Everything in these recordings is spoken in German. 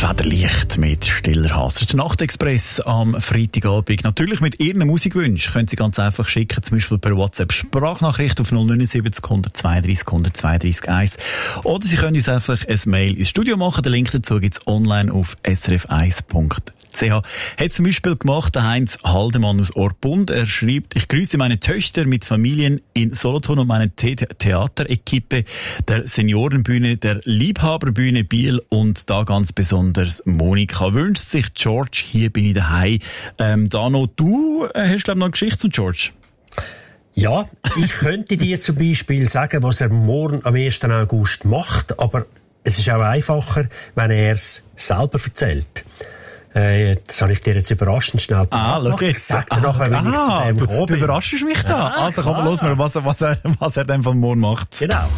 Federlicht mit Stiller Hass. Das ist der Nachtexpress am Freitagabend. Natürlich mit Ihren Musikwünschen können Sie ganz einfach schicken, zum Beispiel per WhatsApp Sprachnachricht auf 079 132 132 1. Oder Sie können uns einfach ein Mail ins Studio machen. Den Link dazu gibt es online auf srf1.ch. Hat zum Beispiel gemacht der Heinz Haldemann aus Orpund. Er schreibt: Ich grüße meine Töchter mit Familien in Solothurn und meine Theaterequipe der Seniorenbühne, der Liebhaberbühne Biel und da ganz besonders Monika. Wünscht sich George, hier bin ich daheim. Dano, du hast glaube ich noch eine Geschichte zu George. Ja, ich könnte dir zum Beispiel sagen, was er morgen am 1. August macht, aber es ist auch einfacher, wenn er es selber erzählt. Das habe ich dir jetzt überraschend schnell schau jetzt. Sag mir nachher, wenn ich zu dem gekommen bin. Du überraschst mich da. Ja, also komm, los mal, was er dann von morgen macht. Genau.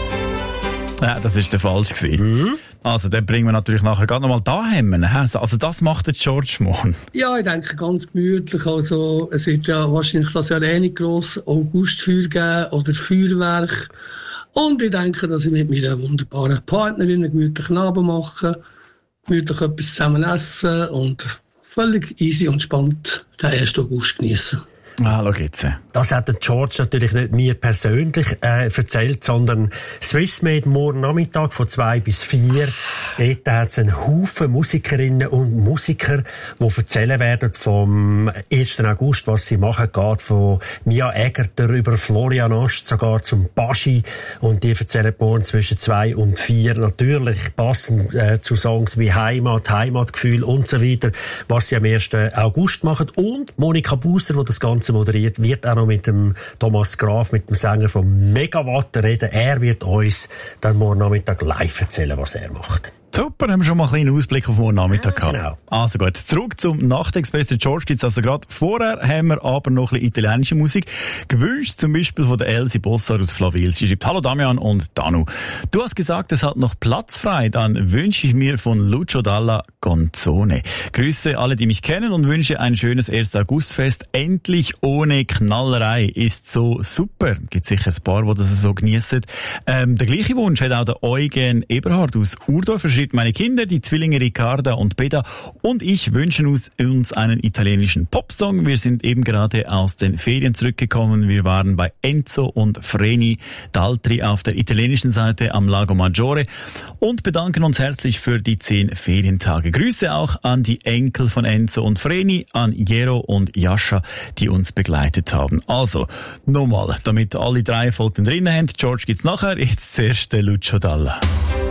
Ja, das ist der falsch gewesen. Also, dann bringen wir natürlich nachher gerade nochmal daheim. Also, das macht der George morgen. Ja, ich denke ganz gemütlich. Also, es wird ja wahrscheinlich das Jahr nicht gross Augustfeuer geben oder Feuerwerk. Und ich denke, dass ich mit meiner wunderbaren Partnerin einen gemütlichen Abend mache, gemütlich etwas zusammen essen und völlig easy und spannend den 1. August genießen. Ah, schau jetzt. Das hat der George natürlich nicht mir persönlich erzählt, sondern Swissmade morgen Nachmittag von 2 bis 4. Dort hat es einen Haufen Musikerinnen und Musiker, die erzählen werden vom 1. August, was sie machen. Geht von Mia Egerter über Florian Ast sogar zum Baschi. Und die erzählen morgen zwischen 2 und 4. Natürlich passend zu Songs wie Heimat, Heimatgefühl und so weiter, was sie am 1. August machen. Und Monika Busser, die das Ganze moderiert, wird auch noch mit dem Thomas Graf, mit dem Sänger von Megawatt reden. Er wird uns dann morgen Nachmittag live erzählen, was er macht. Super, haben wir schon mal einen kleinen Ausblick auf morgen Nachmittag gehabt. Genau. Also gut, zurück zum Nachtexpress. George gibt's also gerade. Vorher haben wir aber noch ein bisschen italienische Musik. Gewünscht zum Beispiel von der Elsie Bossar aus Flawil. Sie schreibt: Hallo Damian und Danu. Du hast gesagt, es hat noch Platz frei. Dann wünsche ich mir von Lucio Dalla Gonzone. Grüße alle, die mich kennen und wünsche ein schönes 1. Augustfest. Endlich ohne Knallerei. Ist so super. Gibt sicher ein paar, die das so geniessen. Der gleiche Wunsch hat auch der Eugen Eberhard aus Urdorf. Meine Kinder, die Zwillinge Ricarda und Beda und ich wünschen uns einen italienischen Popsong. Wir sind eben gerade aus den Ferien zurückgekommen. Wir waren bei Enzo und Vreni Daltri auf der italienischen Seite am Lago Maggiore und bedanken uns herzlich für die 10 Ferientage. Grüße auch an die Enkel von Enzo und Vreni, an Jero und Jascha, die uns begleitet haben. Also, nochmal, damit alle 3 Folgen drin haben. George gibt's nachher. Jetzt zuerst der Lucio Dalla.